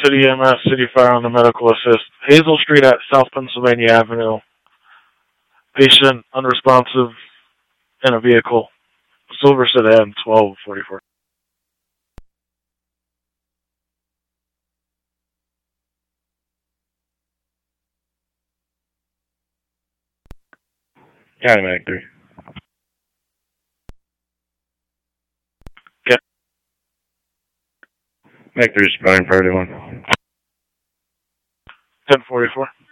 City EMS, City Fire on the medical assist. Hazel Street at South Pennsylvania Avenue. Patient unresponsive in a vehicle. Silver sedan, 1244. County Medic 3. Okay. Medic 3 is responding for everyone. 1044.